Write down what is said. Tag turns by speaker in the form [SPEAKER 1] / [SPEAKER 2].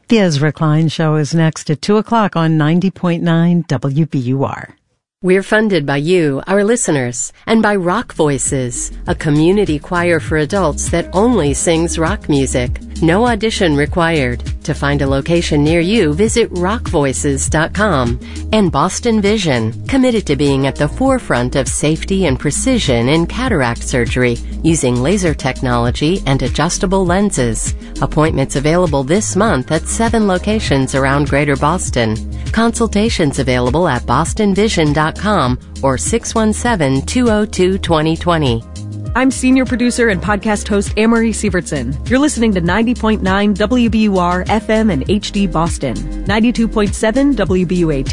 [SPEAKER 1] The Ezra Klein Show is next at 2 o'clock on 90.9 WBUR.
[SPEAKER 2] We're funded by you, our listeners, and by Rock Voices, a community choir for adults that only sings rock music. No audition required. To find a location near you, visit rockvoices.com. And Boston Vision, committed to being at the forefront of safety and precision in cataract surgery using laser technology and adjustable lenses. Appointments available this month at 7 locations around Greater Boston. Consultations available at bostonvision.com or 617-202-2020.
[SPEAKER 3] I'm senior producer and podcast host Amory Sievertson. You're listening to 90.9 WBUR FM and HD Boston, 92.7 WBUA